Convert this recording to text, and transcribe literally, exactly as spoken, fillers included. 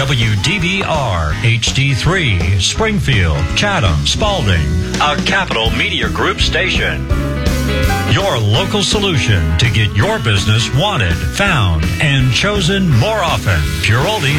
W D B R H D three, Springfield, Chatham, Spalding, a Capital Media Group station. Your local solution to get your business wanted, found, and chosen more often. Pure Oldies.